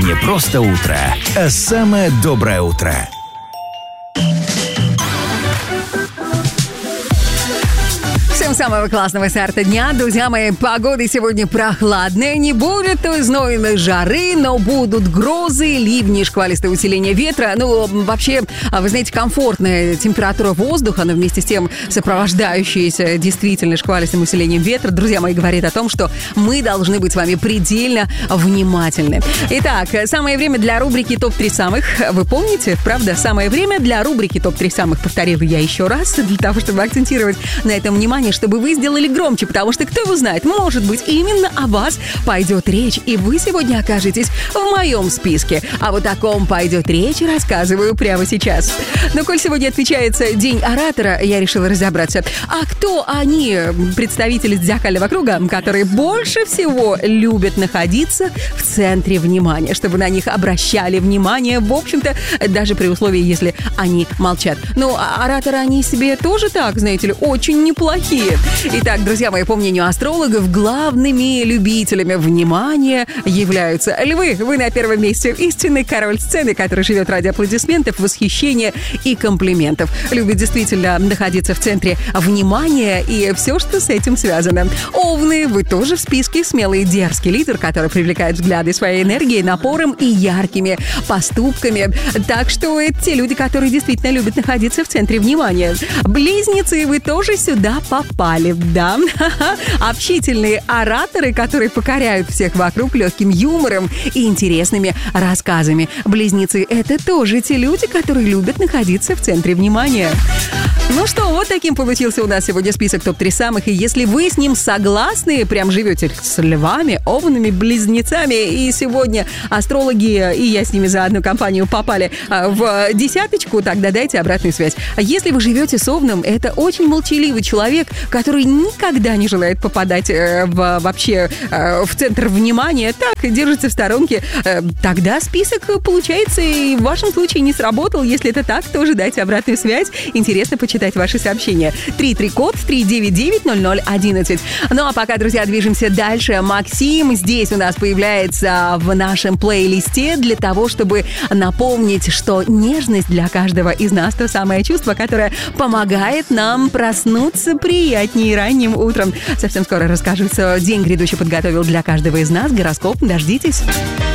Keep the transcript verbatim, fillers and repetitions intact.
не просто утро, а самое доброе утро. Всем самого классного старта дня. Друзья мои, погода сегодня прохладная. Не будет той знойной жары, но будут грозы, ливни, шквалистое усиление ветра. Ну, вообще, вы знаете, комфортная температура воздуха, но вместе с тем сопровождающаяся действительно шквалистым усилением ветра, друзья мои, говорит о том, что мы должны быть с вами предельно внимательны. Итак, самое время для рубрики топ три самых. Вы помните, правда? Самое время для рубрики топ три самых. Повторила я еще раз, для того, чтобы акцентировать на этом внимание, чтобы вы сделали громче, потому что, кто его знает, может быть, именно о вас пойдет речь, и вы сегодня окажетесь в моем списке. А вот о ком пойдет речь, рассказываю прямо сейчас. Но коль сегодня отмечается День оратора, я решила разобраться. А кто они, представители зеркального круга, которые больше всего любят находиться в центре внимания, чтобы на них обращали внимание, в общем-то, даже при условии, если они молчат. Ну, ораторы, они себе тоже так, знаете ли, очень неплохие. Итак, друзья мои, по мнению астрологов, главными любителями внимания являются львы. Вы на первом месте. Истинный король сцены, который живет ради аплодисментов, восхищения и комплиментов. Любит действительно находиться в центре внимания и все, что с этим связано. Овны, вы тоже в списке. Смелый и дерзкий лидер, который привлекает взгляды своей энергией, напором и яркими поступками. Так что это те люди, которые действительно любят находиться в центре внимания. Близнецы, вы тоже сюда попали. Попали, да. Общительные ораторы, которые покоряют всех вокруг легким юмором и интересными рассказами. Близнецы — это тоже те люди, которые любят находиться в центре внимания. Ну что, вот таким получился у нас сегодня список топ три самых. И если вы с ним согласны, прям живете с львами, овнами, близнецами, и сегодня астрологи и я с ними за одну компанию попали в десяточку, тогда дайте обратную связь. Если вы живете с овном, это очень молчаливый человек, который никогда не желает попадать э, в, вообще э, в центр внимания, так, держится в сторонке, э, тогда список, получается, и в вашем случае не сработал. Если это так, тоже дайте обратную связь. Интересно почитать ваши сообщения. три три код три девять девять ноль ноль одиннадцать. Ну а пока, друзья, движемся дальше. Максим здесь у нас появляется в нашем плейлисте для того, чтобы напомнить, что нежность для каждого из нас — то самое чувство, которое помогает нам проснуться приятнее ранним утром. Совсем скоро расскажу, что день грядущий подготовил для каждого из нас. Гороскоп, дождитесь.